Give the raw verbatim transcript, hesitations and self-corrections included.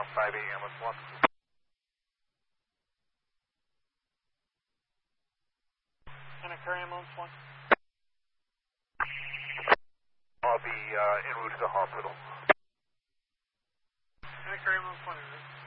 five eight ambulance one. Henniker ambulance one. I'll be uh, en route to the hospital. Henniker ambulance one, is it?